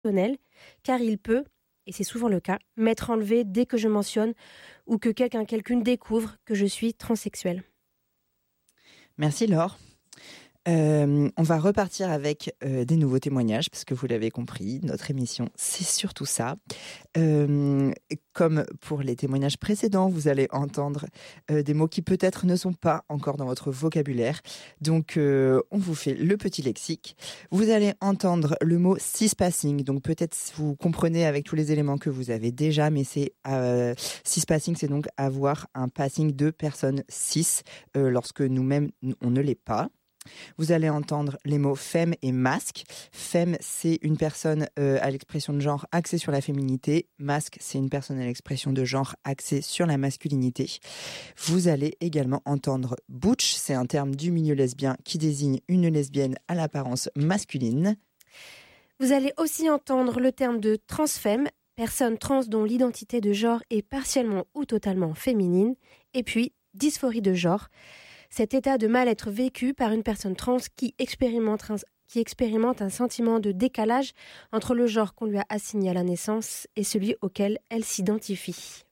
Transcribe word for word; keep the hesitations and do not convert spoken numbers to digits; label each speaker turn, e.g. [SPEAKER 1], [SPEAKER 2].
[SPEAKER 1] car il peut, et c'est souvent le cas, m'être enlevé dès que je mentionne ou que quelqu'un, quelqu'une découvre que je suis transsexuelle.
[SPEAKER 2] Merci Laure. Euh, on va repartir avec euh, des nouveaux témoignages parce que vous l'avez compris, notre émission c'est surtout ça. Euh, comme pour les témoignages précédents, vous allez entendre euh, des mots qui peut-être ne sont pas encore dans votre vocabulaire. Donc euh, on vous fait le petit lexique. Vous allez entendre le mot cispassing. Donc peut-être vous comprenez avec tous les éléments que vous avez déjà, mais c'est euh, cispassing, c'est donc avoir un passing de personnes cis euh, lorsque nous-mêmes on ne l'est pas. Vous allez entendre les mots femme et masque. Femme, c'est une personne euh, à l'expression de genre axée sur la féminité. Masque, c'est une personne à l'expression de genre axée sur la masculinité. Vous allez également entendre butch, c'est un terme du milieu lesbien qui désigne une lesbienne à l'apparence masculine.
[SPEAKER 1] Vous allez aussi entendre le terme de transfemme, personne trans dont l'identité de genre est partiellement ou totalement féminine. Et puis, dysphorie de genre. Cet état de mal-être vécu par une personne trans qui expérimente, un, qui expérimente un sentiment de décalage entre le genre qu'on lui a assigné à la naissance et celui auquel elle s'identifie.